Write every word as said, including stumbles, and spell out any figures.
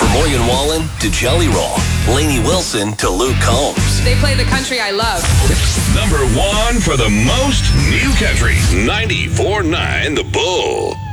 From Morgan Wallen to Jelly Roll, Lainey Wilson to Luke Combs. They play the country I love. Number one for the most new country. ninety-four point nine The Bull.